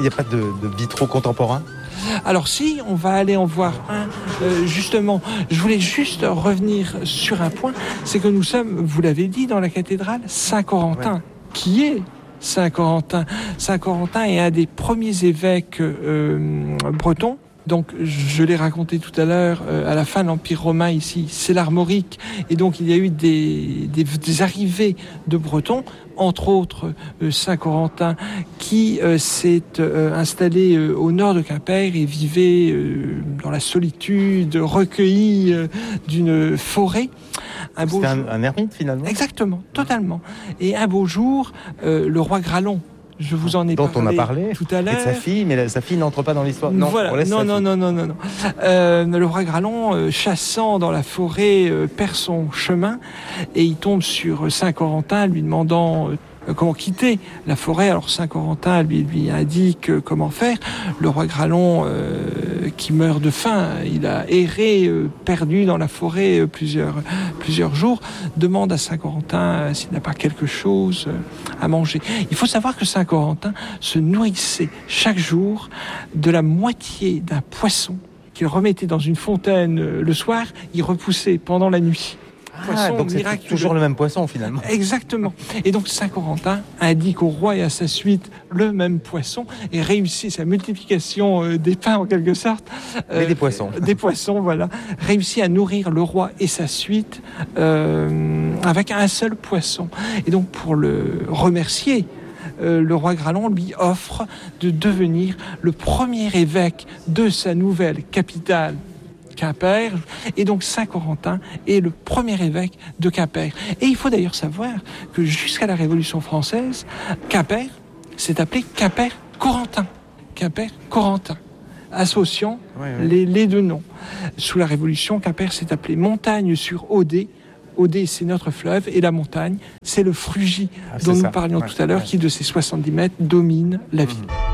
n'y a pas de vitraux contemporains? Alors si, on va aller en voir un. Justement, je voulais juste revenir sur un point, c'est que nous sommes, vous l'avez dit, dans la cathédrale Saint-Corentin. Ouais. Qui est Saint-Corentin? Saint-Corentin est un des premiers évêques bretons. Donc, je l'ai raconté tout à l'heure, à la fin de l'Empire romain ici, c'est l'Armorique. Et donc, il y a eu des arrivées de Bretons, entre autres Saint-Corentin, qui s'est installé au nord de Quimper et vivait dans la solitude, recueilli d'une forêt. C'était un ermite, finalement? Exactement, totalement. Et un beau jour, le roi Gralon, je vous en ai dont on a parlé tout à l'heure. Et de sa fille, mais sa fille n'entre pas dans l'histoire. Non, voilà. On laisse non. Le roi Gralon, chassant dans la forêt, perd son chemin et il tombe sur Saint-Corentin, lui demandant comment quitter la forêt. Alors Saint-Corentin lui indique comment faire. Le roi Gralon, qui meurt de faim, il a erré, perdu dans la forêt plusieurs jours, demande à Saint-Corentin s'il n'a pas quelque chose à manger. Il faut savoir que Saint-Corentin se nourrissait chaque jour de la moitié d'un poisson qu'il remettait dans une fontaine le soir, il repoussait pendant la nuit. Donc c'est toujours le même poisson finalement. Exactement. Et donc Saint-Corentin indique au roi et à sa suite le même poisson et réussit sa multiplication des pains en quelque sorte. Mais des poissons. Des poissons, voilà. Réussit à nourrir le roi et sa suite avec un seul poisson. Et donc pour le remercier, le roi Gralon lui offre de devenir le premier évêque de sa nouvelle capitale, Quimper, et donc Saint-Corentin est le premier évêque de Quimper. Et il faut d'ailleurs savoir que jusqu'à la Révolution française, Quimper s'est appelé Quimper-Corentin. Quimper-Corentin, associant les deux noms. Sous la Révolution, Quimper s'est appelé Montagne-sur-Odé. Odé, c'est notre fleuve, et la montagne, c'est le Frugy dont nous parlions tout à l'heure, qui de ses 70 mètres domine la ville.